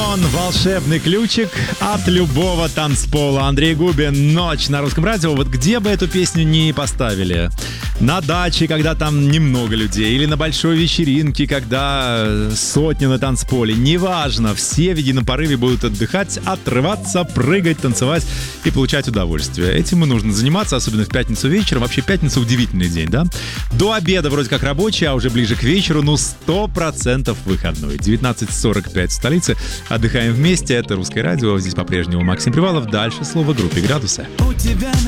Леон, волшебный ключик от любого танцпола. Андрей Губин, «Ночь» на Русском радио. Вот где бы эту песню ни поставили, на даче, когда там немного людей, или на большой вечеринке, когда сотни на танцполе, неважно, все в едином порыве будут отдыхать, отрываться, прыгать, танцевать и получать удовольствие. Этим и нужно заниматься, особенно в пятницу вечером. Вообще пятница удивительный день, да? До обеда вроде как рабочий, а уже ближе к вечеру, 100% выходной. 19:45 в столице. Отдыхаем вместе. Это Русское радио. Здесь по-прежнему Максим Привалов. Дальше слово группе «Градусы». У тебя